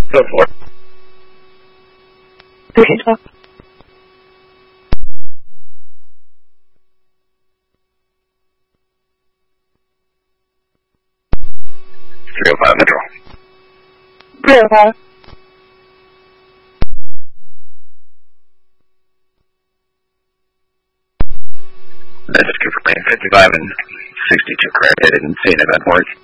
Go for it. Okay, talk. Metro. 305. Message for 55 and 62 credit. I didn't see an event work.